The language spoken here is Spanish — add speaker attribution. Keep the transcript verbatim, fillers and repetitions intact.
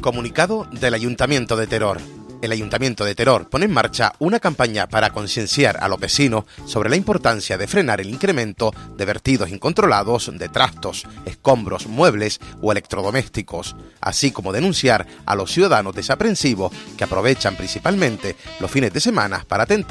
Speaker 1: Comunicado del Ayuntamiento de Teror. El Ayuntamiento de Teror pone en marcha una campaña para concienciar a los vecinos sobre la importancia de frenar el incremento de vertidos incontrolados de trastos, escombros, muebles o electrodomésticos, así como denunciar a los ciudadanos desaprensivos que aprovechan principalmente los fines de semana para atentar